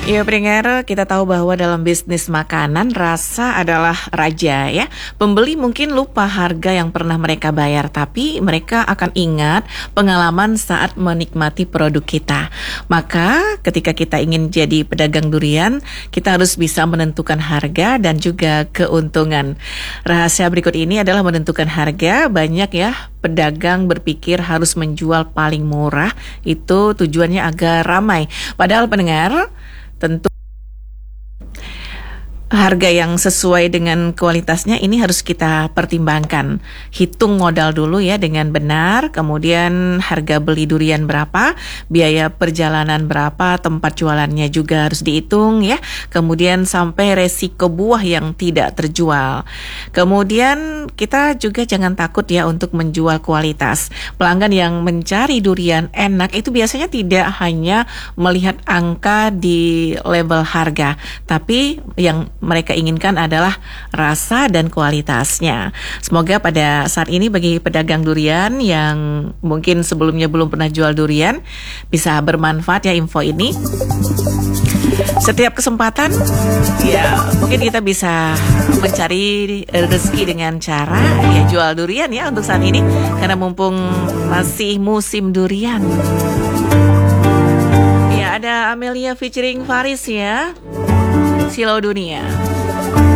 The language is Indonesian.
Ya, pendengar, kita tahu bahwa dalam bisnis makanan rasa adalah raja ya. Pembeli mungkin lupa harga yang pernah mereka bayar, tapi mereka akan ingat pengalaman saat menikmati produk kita. Maka ketika kita ingin jadi pedagang durian, kita harus bisa menentukan harga dan juga keuntungan. Rahasia berikut ini adalah menentukan harga. Banyak ya pedagang berpikir harus menjual paling murah, itu tujuannya agar ramai. Padahal pendengar, tentu harga yang sesuai dengan kualitasnya ini harus kita pertimbangkan. Hitung modal dulu ya dengan benar, kemudian harga beli durian berapa, biaya perjalanan berapa, tempat jualannya juga harus dihitung ya. Kemudian sampai resiko buah yang tidak terjual. Kemudian kita juga jangan takut ya untuk menjual kualitas. Pelanggan yang mencari durian enak itu biasanya tidak hanya melihat angka di level harga, tapi yang mereka inginkan adalah rasa dan kualitasnya. Semoga pada saat ini bagi pedagang durian yang mungkin sebelumnya belum pernah jual durian, bisa bermanfaat ya info ini. Setiap kesempatan, ya mungkin kita bisa mencari rezeki dengan cara ya jual durian ya untuk saat ini, karena mumpung masih musim durian. Ya, ada Amelia featuring Faris ya, Silau Dunia.